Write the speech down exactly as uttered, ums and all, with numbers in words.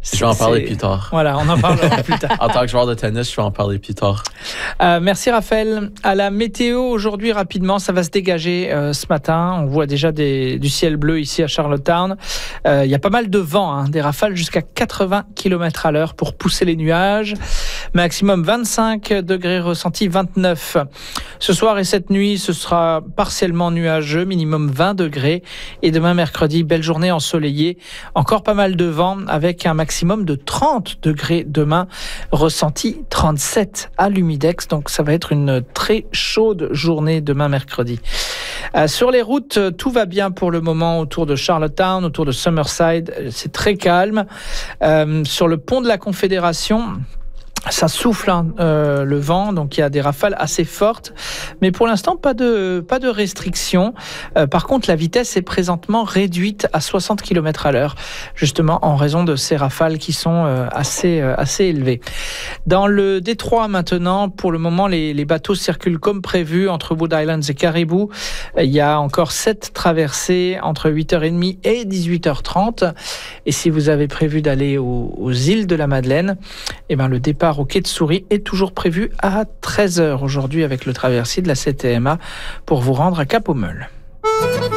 Je vais en parler plus tard. Voilà, on en parlera plus tard. En tant que joueur de tennis, je vais en parler plus tard. Euh, merci Raphaël. À la météo aujourd'hui, rapidement, ça va se dégager euh, ce matin. On voit déjà des, du ciel bleu ici à Charlottetown. Il euh, y a pas mal de vent, hein, des rafales jusqu'à quatre-vingts kilomètres à l'heure pour pousser les nuages. Maximum vingt-cinq degrés ressentis, vingt-neuf. Ce soir et cette nuit, ce sera partiellement nuageux, minimum vingt degrés. Et demain mercredi, belle journée ensoleillée. Encore pas mal de vent avec un maximum de trente degrés demain, ressenti trente-sept à l'Humidex. Donc ça va être une très chaude journée demain mercredi. Euh, sur les routes, tout va bien pour le moment autour de Charlottetown, autour de Summerside. C'est très calme. Euh, sur le pont de la Confédération, ça souffle hein, euh, le vent, donc il y a des rafales assez fortes, mais pour l'instant pas de pas de restrictions. Euh, par contre, la vitesse est présentement réduite à soixante kilomètres à l'heure, justement en raison de ces rafales qui sont euh, assez euh, assez élevées. Dans le détroit maintenant, pour le moment, les, les bateaux circulent comme prévu entre Wood Islands et Caribou. Euh, il y a encore sept traversées entre huit heures trente et dix-huit heures trente. Et si vous avez prévu d'aller aux, aux îles de la Madeleine, eh ben le départ au quai de Souris est toujours prévu à treize heures aujourd'hui avec le traversier de la C T M A pour vous rendre à Cap-aux-Meules.